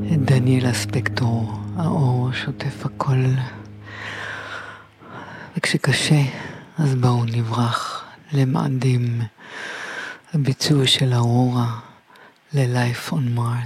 את דניאל הספקטור, האור שוטף הכל. וכשקשה, אז בואו נברח למאדים, הביצוע של אורורה ל-Life on Mars.